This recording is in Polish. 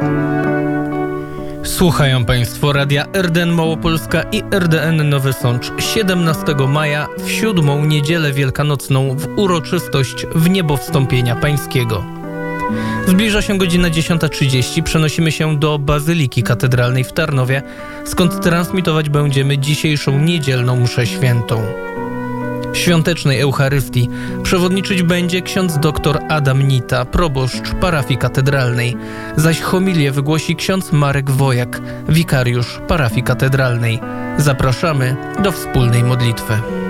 Słuchają Państwo radia RDN Małopolska i RDN Nowy Sącz 17 maja w 7. niedzielę wielkanocną w uroczystość Wniebowstąpienia Pańskiego. Zbliża się godzina 10:30, przenosimy się do Bazyliki Katedralnej w Tarnowie, skąd transmitować będziemy dzisiejszą niedzielną mszę świętą. Świątecznej Eucharystii przewodniczyć będzie ksiądz dr Adam Nita, proboszcz parafii katedralnej, zaś homilię wygłosi ksiądz Marek Wojak, wikariusz parafii katedralnej. Zapraszamy do wspólnej modlitwy.